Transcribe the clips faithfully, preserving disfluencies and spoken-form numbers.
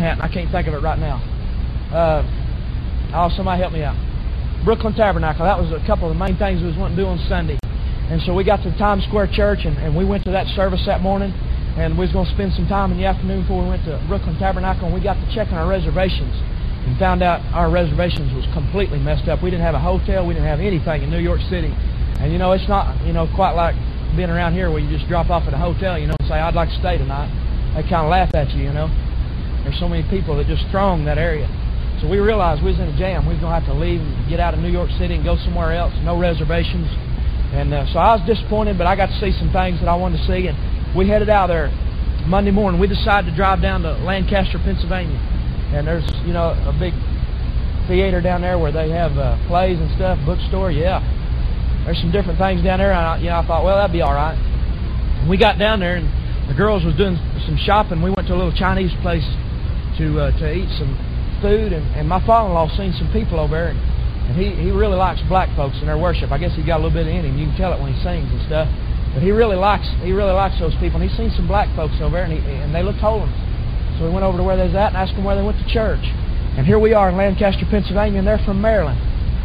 Manhattan. I can't think of it right now. Uh, oh, somebody help me out. Brooklyn Tabernacle. That was a couple of the main things we was wanting to do on Sunday. And so we got to the Times Square Church, and, and we went to that service that morning, and we was going to spend some time in the afternoon before we went to Brooklyn Tabernacle, and we got to checking our reservations and found out our reservations was completely messed up. We didn't have a hotel. We didn't have anything in New York City. And, you know, it's not, you know, quite like being around here where you just drop off at a hotel, you know, and say, I'd like to stay tonight. They kind of laugh at you, you know. There's so many people that just throng that area. So we realized we was in a jam. We was going to have to leave and get out of New York City and go somewhere else. No reservations. And uh, so I was disappointed, but I got to see some things that I wanted to see. And we headed out there Monday morning. We decided to drive down to Lancaster, Pennsylvania. And there's, you know, a big theater down there where they have uh, plays and stuff, bookstore, yeah. There's some different things down there. And I, you know, I thought, well, that'd be all right. And we got down there, and the girls was doing some shopping. We went to a little Chinese place to uh, to eat some food, and, and my father-in-law seen some people over there, and, and he, he really likes black folks in their worship. I guess he got a little bit in him. You can tell it when he sings and stuff. But he really likes he really likes those people, and he's seen some black folks over there, and, he, and they looked holiness. So we went over to where they was at and asked them where they went to church. And here we are in Lancaster, Pennsylvania, and they're from Maryland,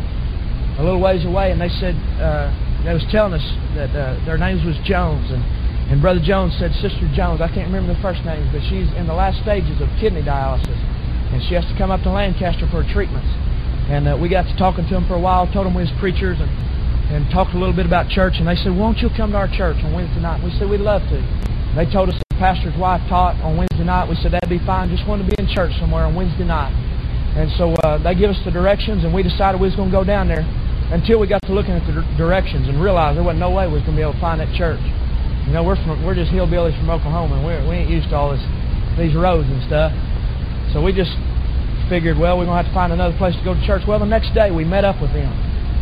a little ways away. And they said, uh, they was telling us that uh, their names was Jones, and, and Brother Jones said, Sister Jones, I can't remember the first names, but she's in the last stages of kidney dialysis, and she has to come up to Lancaster for her treatments. And uh, we got to talking to them for a while, told them we was preachers, and, and talked a little bit about church. And they said, won't you come to our church on Wednesday night? And we said, we'd love to. And they told us the pastor's wife taught on Wednesday night. We said, that'd be fine. Just wanted to be in church somewhere on Wednesday night. And so uh, they give us the directions, and we decided we was going to go down there until we got to looking at the directions and realized there wasn't no way we was going to be able to find that church. You know, we're from, we're just hillbillies from Oklahoma, and we're, we ain't used to all this, these roads and stuff. So we just figured, well, we're going to have to find another place to go to church. Well, the next day we met up with them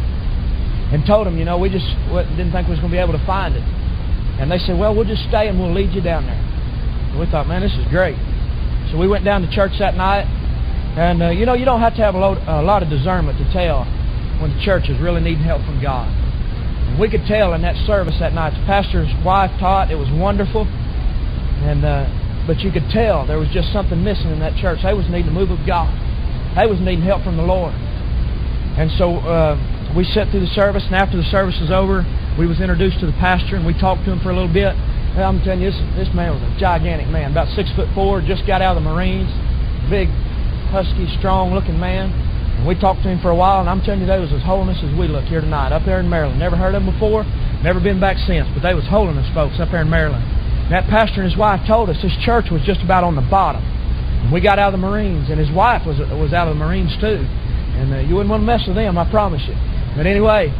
and told them, you know, we just didn't think we was going to be able to find it. And they said, well, we'll just stay and we'll lead you down there. And we thought, man, this is great. So we went down to church that night. And, uh, you know, you don't have to have a, load, a lot of discernment to tell when the church is really needing help from God. And we could tell in that service that night. The pastor's wife taught. It was wonderful. And uh, but you could tell there was just something missing in that church. They was needing a move of God. They was needing help from the Lord. And so uh, we sat through the service, and after the service was over, we was introduced to the pastor, and we talked to him for a little bit. And I'm telling you, this, this man was a gigantic man, about six foot four, just got out of the Marines, big, husky, strong-looking man. And we talked to him for a while, and I'm telling you, they was as holiness as we look here tonight, up there in Maryland. Never heard of them before, never been back since, but they was holiness folks up there in Maryland. And that pastor and his wife told us this church was just about on the bottom. And we got out of the Marines, and his wife was was out of the Marines too. And uh, you wouldn't want to mess with them, I promise you. But anyway,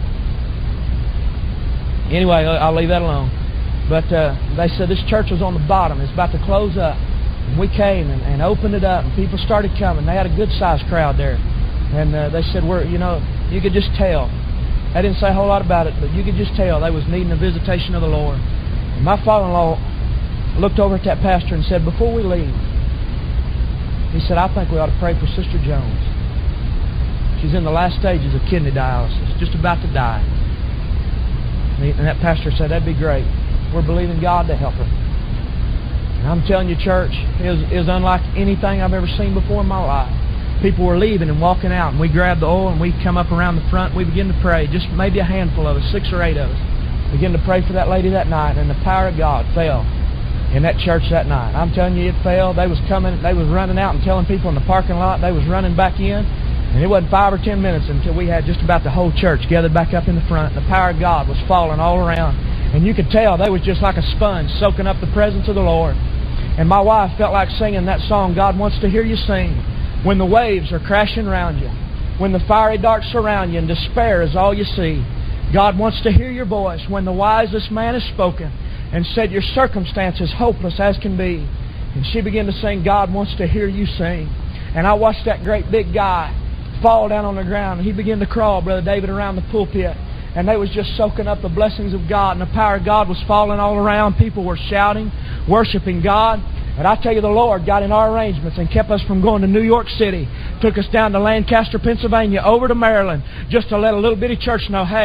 anyway, I'll leave that alone. But uh, they said this church was on the bottom. It's about to close up. And we came and, and opened it up, and people started coming. They had a good-sized crowd there. And uh, they said, "We're, you know, you could just tell." They didn't say a whole lot about it, but you could just tell they was needing a visitation of the Lord. And my father-in-law looked over at that pastor and said, before we leave, he said, I think we ought to pray for Sister Jones. She's in the last stages of kidney dialysis, just about to die. And that pastor said, that'd be great. We're believing God to help her. And I'm telling you, church, it was, it was unlike anything I've ever seen before in my life. People were leaving and walking out, and we grabbed the oil, and we come up around the front, and we began to pray, just maybe a handful of us, six or eight of us. Began to pray for that lady that night, and the power of God fell in that church that night. I'm telling you, it fell. They was coming, they was running out and telling people in the parking lot. They was running back in, and it wasn't five or ten minutes until we had just about the whole church gathered back up in the front. The power of God was falling all around, and you could tell they was just like a sponge soaking up the presence of the Lord. And my wife felt like singing that song, God wants to hear you sing. When the waves are crashing around you, when the fiery darts surround you and despair is all you see, God wants to hear your voice when the wisest man has spoken and said your circumstance is hopeless as can be. And she began to sing, God wants to hear you sing. And I watched that great big guy fall down on the ground, and he began to crawl, Brother David, around the pulpit. And they was just soaking up the blessings of God, and the power of God was falling all around. People were shouting, worshiping God. And I tell you, the Lord got in our arrangements and kept us from going to New York City. Took us down to Lancaster, Pennsylvania, over to Maryland, just to let a little bitty church know, hey,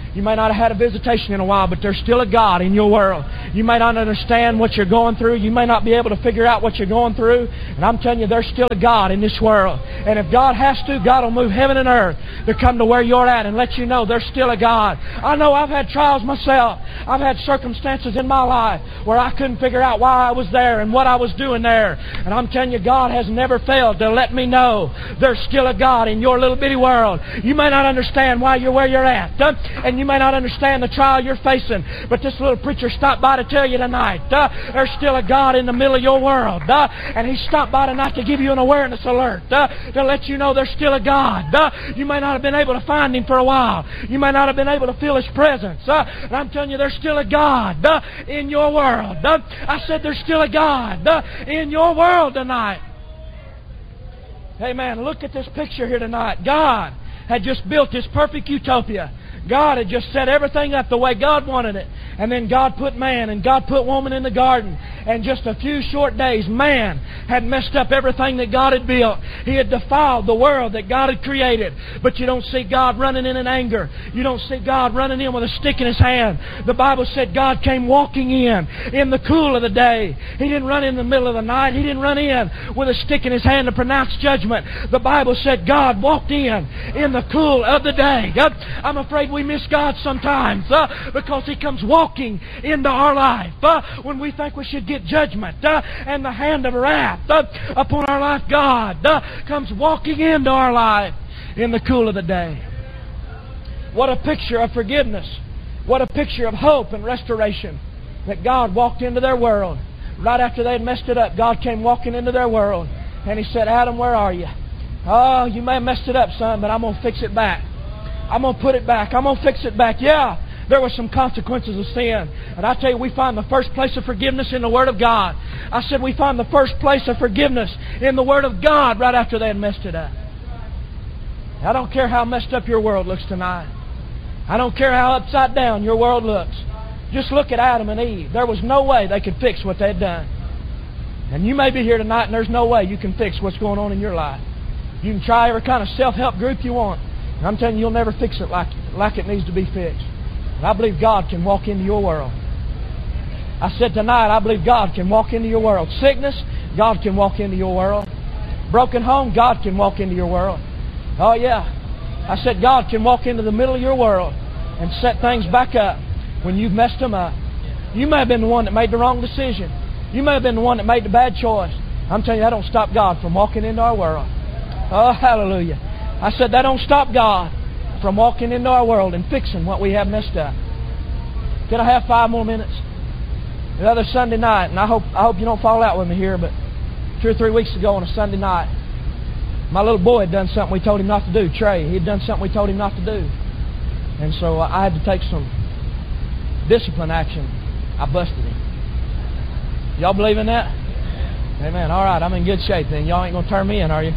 You may not have had a visitation in a while, but there's still a God in your world. You may not understand what you're going through. You may not be able to figure out what you're going through. And I'm telling you, there's still a God in this world. And if God has to, God will move heaven and earth to come to where you're at and let you know there's still a God. I know I've had trials myself. I've had circumstances in my life where I couldn't figure out why I was there and what I was doing there. And I'm telling you, God has never failed to let me know there's still a God in your little bitty world. You may not understand why you're where you're at. Uh, and you may not understand the trial you're facing. But this little preacher stopped by to tell you tonight, uh, there's still a God in the middle of your world. Uh, and He stopped by tonight to give you an awareness alert. Uh, to let you know there's still a God. Uh, you may not have been able to find Him for a while. You may not have been able to feel His presence. Uh, and I'm telling you, there's still a God uh, in your world. Uh, I said there's still a God uh, in your world tonight. Amen. Look at this picture here tonight. God had just built this perfect utopia. God had just set everything up the way God wanted it. And then God put man and God put woman in the garden. And just a few short days, man had messed up everything that God had built. He had defiled the world that God had created. But you don't see God running in in anger. You don't see God running in with a stick in His hand. The Bible said God came walking in in the cool of the day. He didn't run in the middle of the night. He didn't run in with a stick in His hand to pronounce judgment. The Bible said God walked in in the cool of the day. I'm afraid we miss God sometimes uh, because He comes walking into our life uh, when we think we should get judgment uh, and the hand of wrath uh, upon our life. God uh, comes walking into our life in the cool of the day. What a picture of forgiveness. What a picture of hope and restoration that God walked into their world. Right after they had messed it up, God came walking into their world and He said, Adam, where are you? Oh, you may have messed it up, son, but I'm going to fix it back. I'm going to put it back. I'm going to fix it back. Yeah, there were some consequences of sin. And I tell you, we find the first place of forgiveness in the Word of God. I said we find the first place of forgiveness in the Word of God right after they had messed it up. I don't care how messed up your world looks tonight. I don't care how upside down your world looks. Just look at Adam and Eve. There was no way they could fix what they had done. And you may be here tonight and there's no way you can fix what's going on in your life. You can try every kind of self-help group you want. And I'm telling you, you'll never fix it like, like it needs to be fixed. And I believe God can walk into your world. I said tonight, I believe God can walk into your world. Sickness, God can walk into your world. Broken home, God can walk into your world. Oh yeah. I said God can walk into the middle of your world and set things back up when you've messed them up. You may have been the one that made the wrong decision. You may have been the one that made the bad choice. I'm telling you, that don't stop God from walking into our world. Oh, hallelujah. I said that don't stop God from walking into our world and fixing what we have messed up. Can I have five more minutes? The other Sunday night, and I hope I hope you don't fall out with me here, but two or three weeks ago on a Sunday night, my little boy had done something we told him not to do. Trey, he had done something we told him not to do. And so I had to take some discipline action. I busted him. Y'all believe in that? Amen. All right, I'm in good shape then. Y'all ain't going to turn me in, are you?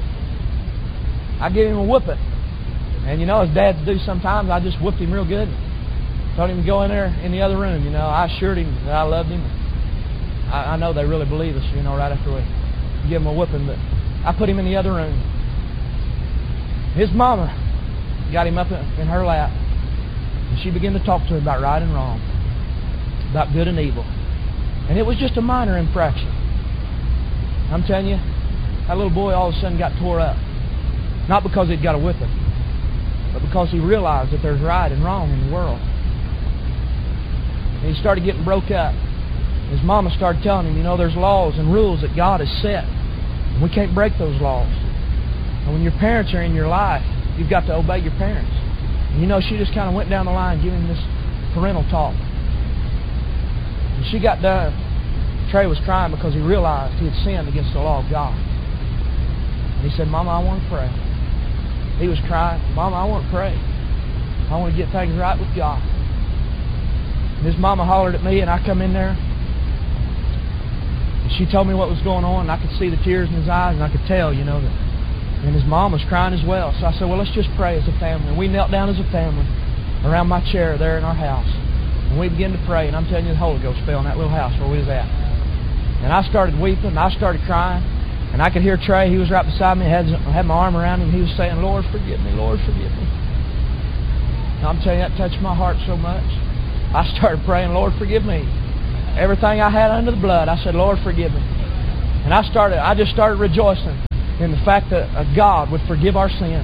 I give him a whooping. And you know, as dads do sometimes, I just whooped him real good. Told him to go in there in the other room. You know, I assured him that I loved him. I, I know they really believe us, you know, right after we give him a whooping. But I put him in the other room. His mama got him up in her lap. And she began to talk to him about right and wrong. About good and evil. And it was just a minor infraction. I'm telling you, that little boy all of a sudden got tore up. Not because he'd got a whipping, but because he realized that there's right and wrong in the world. And he started getting broke up. His mama started telling him, you know, there's laws and rules that God has set. And we can't break those laws. And when your parents are in your life, you've got to obey your parents. And you know, she just kind of went down the line giving this parental talk. And she got done. Trey was crying because he realized he had sinned against the law of God. And he said, Mama, I want to pray. He was crying, Mama, I want to pray. I want to get things right with God. And his mama hollered at me, and I come in there. And she told me what was going on, and I could see the tears in his eyes, and I could tell, you know, that. And his mom was crying as well. So I said, well, let's just pray as a family. And we knelt down as a family around my chair there in our house. And we began to pray, and I'm telling you, the Holy Ghost fell in that little house where we was at. And I started weeping, and I started crying. And I could hear Trey, he was right beside me, I had, had my arm around him, he was saying, Lord, forgive me, Lord, forgive me. And I'm telling you, that touched my heart so much. I started praying, Lord, forgive me. Everything I had under the blood, I said, Lord, forgive me. And I started, I just started rejoicing in the fact that a God would forgive our sins.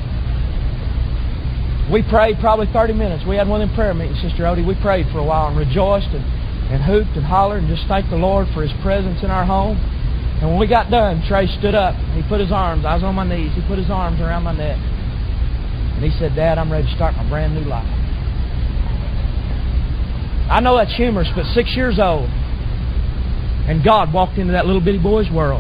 We prayed probably thirty minutes. We had one of them prayer meetings, Sister Odie. We prayed for a while and rejoiced and, and hooped and hollered and just thanked the Lord for His presence in our home. And when we got done, Trey stood up. He put his arms, I was on my knees, he put his arms around my neck. And he said, Dad, I'm ready to start my brand new life. I know that's humorous, but six years old. And God walked into that little bitty boy's world.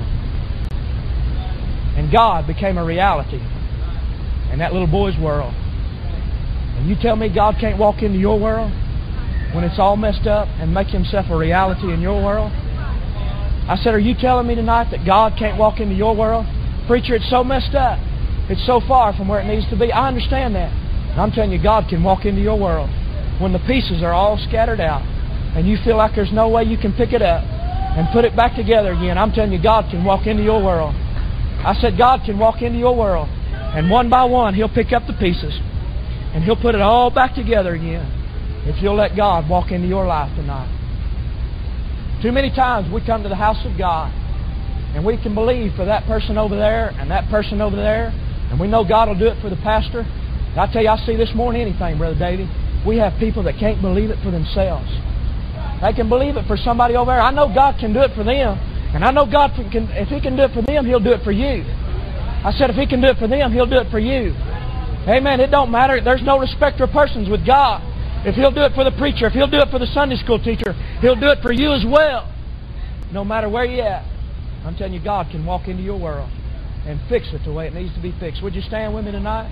And God became a reality in that little boy's world. And you tell me God can't walk into your world when it's all messed up and make Himself a reality in your world? I said, are you telling me tonight that God can't walk into your world? Preacher, it's so messed up. It's so far from where it needs to be. I understand that. And I'm telling you, God can walk into your world when the pieces are all scattered out and you feel like there's no way you can pick it up and put it back together again. I'm telling you, God can walk into your world. I said, God can walk into your world, and one by one He'll pick up the pieces and He'll put it all back together again if you'll let God walk into your life tonight. Too many times we come to the house of God and we can believe for that person over there and that person over there, and we know God will do it for the pastor. And I tell you, I see this more than anything, Brother Davey. We have people that can't believe it for themselves. They can believe it for somebody over there. I know God can do it for them. And I know God can, if He can do it for them, He'll do it for you. I said, if He can do it for them, He'll do it for you. Amen. It don't matter. There's no respecter of persons with God. If He'll do it for the preacher, if He'll do it for the Sunday school teacher, He'll do it for you as well. No matter where you're at. I'm telling you, God can walk into your world and fix it the way it needs to be fixed. Would you stand with me tonight?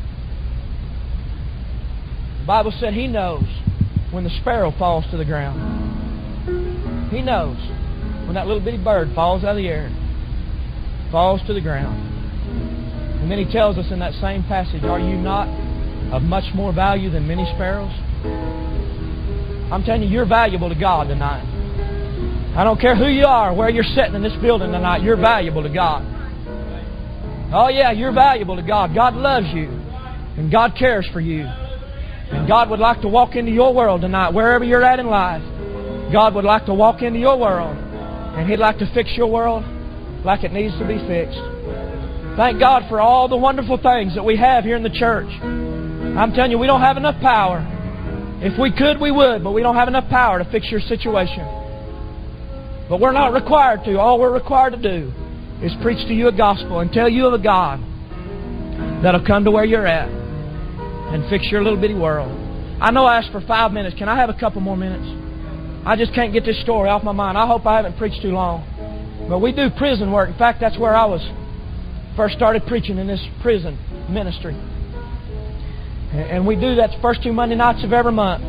The Bible said He knows when the sparrow falls to the ground. He knows when that little bitty bird falls out of the air, falls to the ground. And then He tells us in that same passage, are you not of much more value than many sparrows? I'm telling you, you're valuable to God tonight. I don't care who you are, where you're sitting in this building tonight, you're valuable to God. Oh yeah, you're valuable to God. God loves you, and God cares for you. And God would like to walk into your world tonight, wherever you're at in life. God would like to walk into your world, and He'd like to fix your world like it needs to be fixed. Thank God for all the wonderful things that we have here in the church. I'm telling you, we don't have enough power. If we could, we would, but we don't have enough power to fix your situation. But we're not required to. All we're required to do is preach to you a gospel and tell you of a God that'll come to where you're at and fix your little bitty world. I know I asked for five minutes. Can I have a couple more minutes? I just can't get this story off my mind. I hope I haven't preached too long. But we do prison work. In fact, that's where I was first started preaching, in this prison ministry. And we do that the first two Monday nights of every month.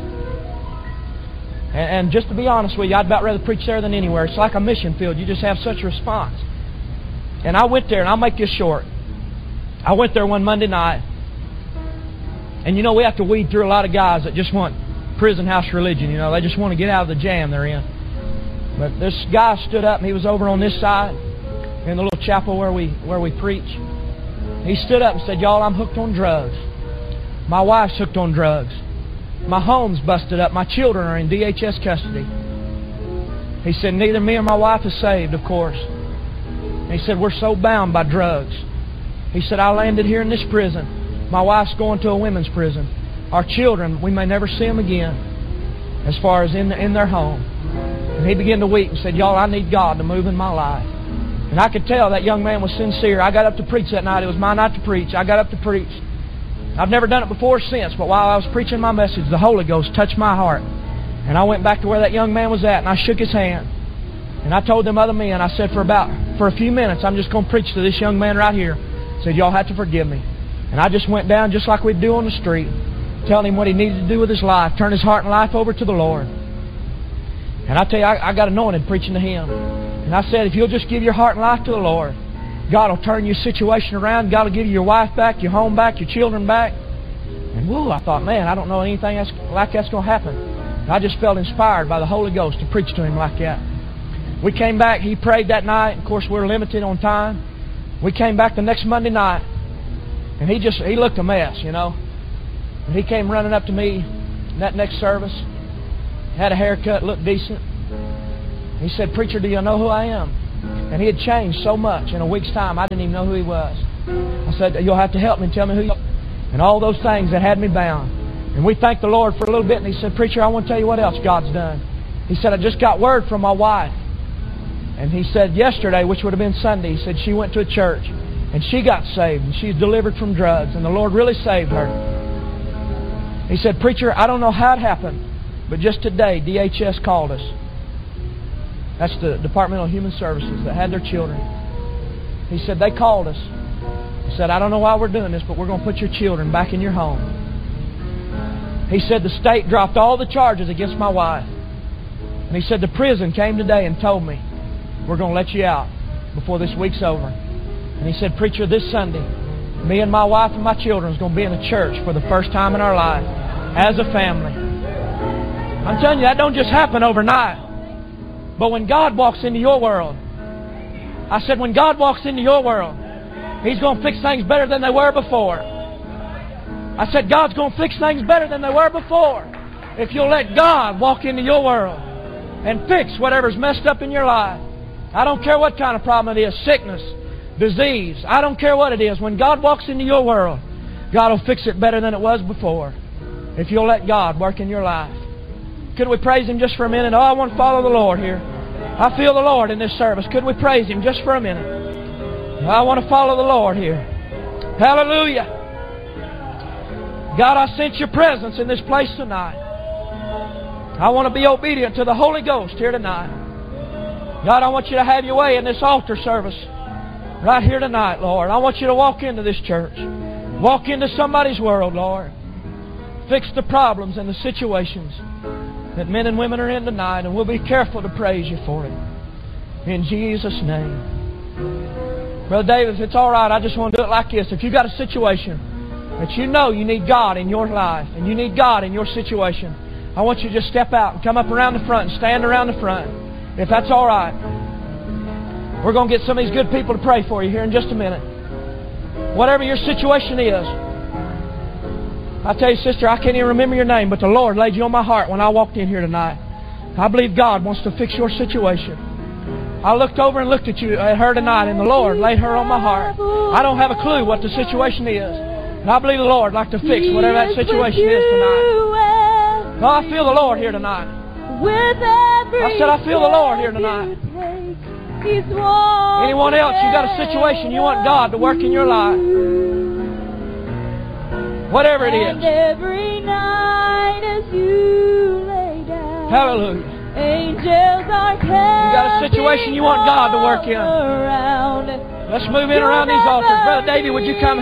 And just to be honest with you, I'd about rather preach there than anywhere. It's like a mission field. You just have such a response. And I went there, and I'll make this short. I went there one Monday night. And you know, we have to weed through a lot of guys that just want prison house religion. You know, they just want to get out of the jam they're in. But this guy stood up, and he was over on this side in the little chapel where we where we preach. He stood up and said, y'all, I'm hooked on drugs. My wife's hooked on drugs. My home's busted up. My children are in D H S custody. He said, neither me or my wife is saved, of course. And he said, we're so bound by drugs. He said, I landed here in this prison. My wife's going to a women's prison. Our children, we may never see them again as far as in, the, in their home. And he began to weep and said, y'all, I need God to move in my life. And I could tell that young man was sincere. I got up to preach that night. It was my night to preach. I got up to preach. I've never done it before or since, but while I was preaching my message, the Holy Ghost touched my heart. And I went back to where that young man was at, and I shook his hand. And I told them other men, I said, for about, for a few minutes, I'm just going to preach to this young man right here. I said, y'all have to forgive me. And I just went down just like we'd do on the street, telling him what he needed to do with his life, turn his heart and life over to the Lord. And I tell you, I, I got anointed preaching to him. And I said, if you'll just give your heart and life to the Lord, God will turn your situation around. God will give you your wife back, your home back, your children back. And woo, I thought, man, I don't know anything that's, like that's going to happen. And I just felt inspired by the Holy Ghost to preach to him like that. We came back. He prayed that night. Of course, we were limited on time. We came back the next Monday night. And he just, he looked a mess, you know. And he came running up to me in that next service, had a haircut, looked decent. He said, "Preacher, do you know who I am?" And he had changed so much in a week's time, I didn't even know who he was. I said, "You'll have to help me and tell me who you are." And all those things that had me bound. And we thanked the Lord for a little bit, and he said, "Preacher, I want to tell you what else God's done." He said, "I just got word from my wife." And he said yesterday, which would have been Sunday, he said she went to a church and she got saved and she's delivered from drugs and the Lord really saved her. He said, "Preacher, I don't know how it happened, but just today D H S called us." That's the Department of Human Services that had their children. He said, they called us. He said, "I don't know why we're doing this, but we're going to put your children back in your home." He said, the state dropped all the charges against my wife. And he said, the prison came today and told me, "We're going to let you out before this week's over." And he said, "Preacher, this Sunday, me and my wife and my children is going to be in a church for the first time in our life as a family." I'm telling you, that don't just happen overnight. But when God walks into your world, I said, when God walks into your world, He's going to fix things better than they were before. I said, God's going to fix things better than they were before if you'll let God walk into your world and fix whatever's messed up in your life. I don't care what kind of problem it is, sickness, disease. I don't care what it is. When God walks into your world, God will fix it better than it was before if you'll let God work in your life. Could we praise Him just for a minute? Oh, I want to follow the Lord here. I feel the Lord in this service. Could we praise Him just for a minute? I want to follow the Lord here. Hallelujah. God, I sense Your presence in this place tonight. I want to be obedient to the Holy Ghost here tonight. God, I want You to have Your way in this altar service right here tonight, Lord. I want You to walk into this church. Walk into somebody's world, Lord. Fix the problems and the situations that men and women are in tonight, and we'll be careful to praise You for it. In Jesus' name. Brother David, if it's all right, I just want to do it like this. If you've got a situation that you know you need God in your life, and you need God in your situation, I want you to just step out and come up around the front and stand around the front. If that's all right. We're going to get some of these good people to pray for you here in just a minute. Whatever your situation is. I tell you, sister, I can't even remember your name, but the Lord laid you on my heart when I walked in here tonight. I believe God wants to fix your situation. I looked over and looked at you, at her tonight, and the Lord laid her on my heart. I don't have a clue what the situation is. And I believe the Lord would like to fix whatever that situation is tonight. Oh, I feel the Lord here tonight. I said, I feel the Lord here tonight. Anyone else, you got a situation you want God to work in your life? Whatever it is. Hallelujah. You got a situation you want God to work in. Let's move in around these altars. Brother Davey, would you come?